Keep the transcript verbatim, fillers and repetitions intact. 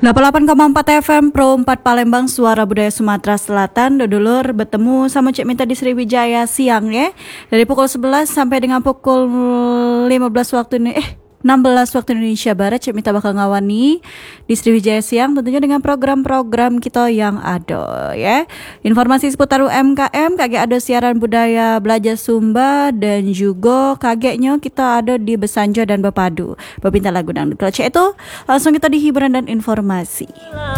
delapan puluh delapan koma empat F M Pro empat Palembang, Suara Budaya Sumatera Selatan. Dodulur bertemu sama Cik Minta di Sriwijaya siang ya. Dari pukul sebelas sampai dengan pukul lima belas waktu ini eh enam belas waktu Indonesia Barat. Cik Minta bakal ngawani di Sriwijaya siang tentunya dengan program-program kita yang ada ya. Informasi seputar U M K M, kagak ada siaran budaya belajar Sumba, dan juga kagaknya kita ada di Besanjo dan Bepadu. Bebinta lagu dangdut. Kalau cek itu langsung kita di hiburan dan informasi.